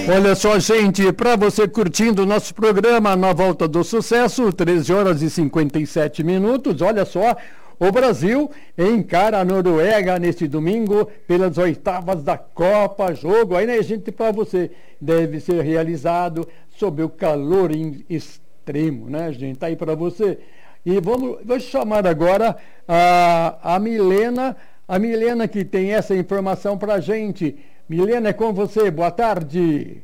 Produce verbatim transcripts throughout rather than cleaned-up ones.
Olha só, gente, para você curtindo o nosso programa Na Volta do Sucesso, treze horas e cinquenta e sete minutos, olha só, o Brasil encara a Noruega neste domingo pelas oitavas da Copa, jogo aí, né, gente, para você, deve ser realizado sob o calor extremo, né, gente, tá aí para você. E vamos, vou chamar agora a, a Milena, a Milena que tem essa informação pra gente. Milena, é com você, boa tarde.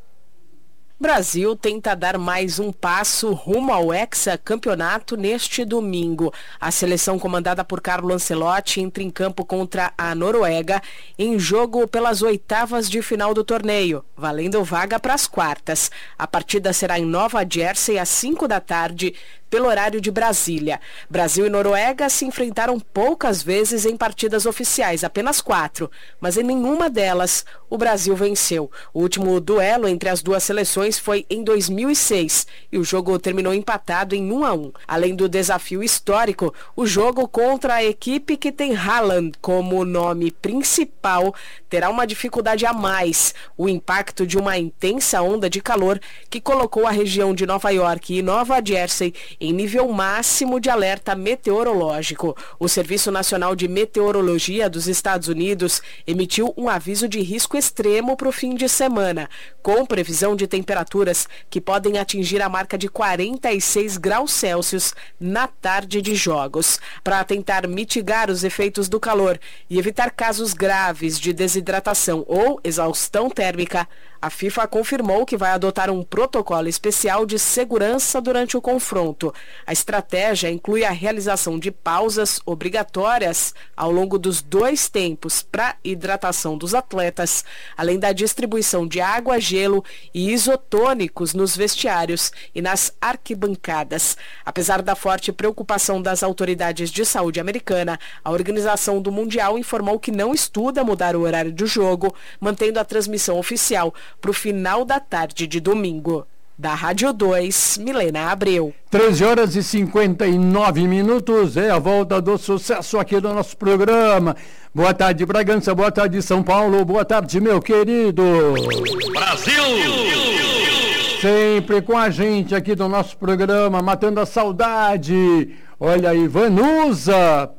Brasil tenta dar mais um passo rumo ao hexacampeonato neste domingo. A seleção comandada por Carlo Ancelotti entra em campo contra a Noruega em jogo pelas oitavas de final do torneio, valendo vaga para as quartas. A partida será em Nova Jersey às cinco da tarde, pelo horário de Brasília. Brasil e Noruega se enfrentaram poucas vezes em partidas oficiais, apenas quatro, mas em nenhuma delas o Brasil venceu. O último duelo entre as duas seleções foi em dois mil e seis e o jogo terminou empatado em um a um. Além do desafio histórico, o jogo contra a equipe que tem Haaland como nome principal terá uma dificuldade a mais: o impacto de uma intensa onda de calor que colocou a região de Nova York e Nova Jersey em nível máximo de alerta meteorológico. O Serviço Nacional de Meteorologia dos Estados Unidos emitiu um aviso de risco extremo para o fim de semana, com previsão de temperaturas que podem atingir a marca de quarenta e seis graus Celsius na tarde de jogos. Para tentar mitigar os efeitos do calor e evitar casos graves de desidratação ou exaustão térmica, a FIFA confirmou que vai adotar um protocolo especial de segurança durante o confronto. A estratégia inclui a realização de pausas obrigatórias ao longo dos dois tempos para hidratação dos atletas, além da distribuição de água, gelo e isotônicos nos vestiários e nas arquibancadas. Apesar da forte preocupação das autoridades de saúde americana, a organização do Mundial informou que não estuda mudar o horário do jogo, mantendo a transmissão oficial para o final da tarde de domingo. Da Rádio dois, Milena Abreu. treze horas e cinquenta e nove minutos, é a volta do sucesso aqui do nosso programa. Boa tarde, Bragança, boa tarde, São Paulo, boa tarde, meu querido Brasil! Sempre com a gente aqui do nosso programa, matando a saudade. Olha aí, Vanusa,